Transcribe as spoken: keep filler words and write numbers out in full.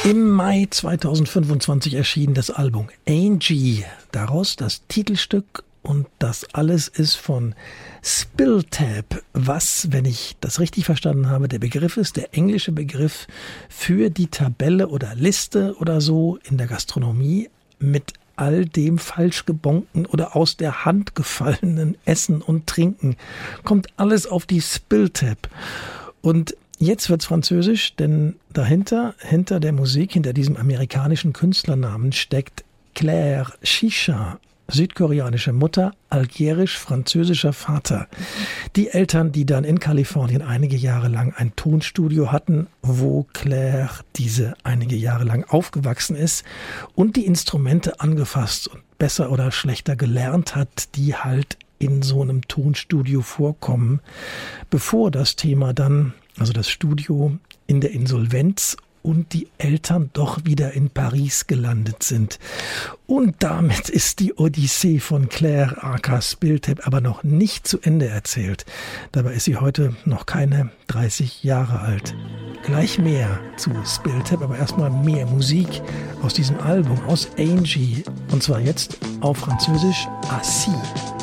Im Mai zweitausendfünfundzwanzig erschien das Album Angie. Daraus das Titelstück und das alles ist von Spilltap, was, wenn ich das richtig verstanden habe, der Begriff ist, der englische Begriff für die Tabelle oder Liste oder so in der Gastronomie mit all dem falsch gebonken oder aus der Hand gefallenen Essen und Trinken. Kommt alles auf die Spilltap. Und jetzt wird's französisch, denn dahinter, hinter der Musik, hinter diesem amerikanischen Künstlernamen steckt Claire Chicha. Südkoreanische Mutter, algerisch-französischer Vater. Die Eltern, die dann in Kalifornien einige Jahre lang ein Tonstudio hatten, wo Claire diese einige Jahre lang aufgewachsen ist und die Instrumente angefasst und besser oder schlechter gelernt hat, die halt in so einem Tonstudio vorkommen, bevor das Thema dann, also das Studio, in der Insolvenz und die Eltern doch wieder in Paris gelandet sind. Und damit ist die Odyssee von Claire aka Spilltap aber noch nicht zu Ende erzählt. Dabei ist sie heute noch keine dreißig Jahre alt. Gleich mehr zu Spilltap, aber erstmal mehr Musik aus diesem Album, aus Angie. Und zwar jetzt auf Französisch Assis.